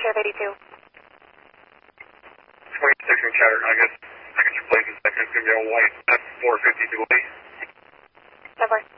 Sheriff 82. 26 and Chatter, I guess your place is second. It's going to be all white. That's 452 Lee. Never.